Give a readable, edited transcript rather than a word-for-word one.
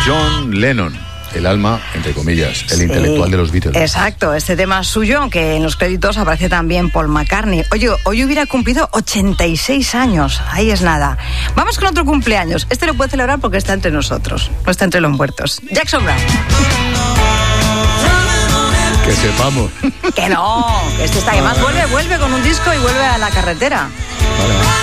John Lennon, el alma, entre comillas, el intelectual de los Beatles. Exacto, este tema es suyo, aunque en los créditos aparece también Paul McCartney. Oye, hoy hubiera cumplido 86 años, ahí es nada. Vamos con otro cumpleaños. Este lo puede celebrar porque está entre nosotros, no está entre los muertos. Jackson Browne. Que sepamos. Que no, este está, además vuelve con un disco y vuelve a la carretera. Vale.